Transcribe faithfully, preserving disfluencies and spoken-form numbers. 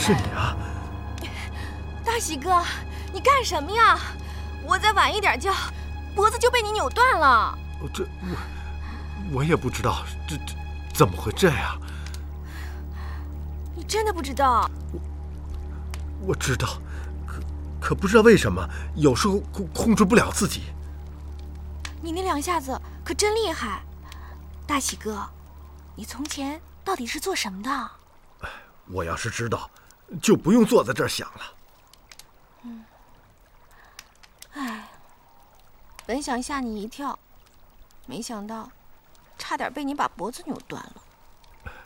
是你啊！ 大喜哥，你干什么呀？我再晚一点叫，脖子就被你扭断了。 这我我也不知道，这这怎么会这样？ 你真的不知道？ 我我知道，可可不知道为什么，有时候控控制不了自己。 你那两下子可真厉害，大喜哥，你从前到底是做什么的？ 我要是知道，就不用坐在这儿想了。 嗯，哎，本想吓你一跳，没想到差点被你把脖子扭断了。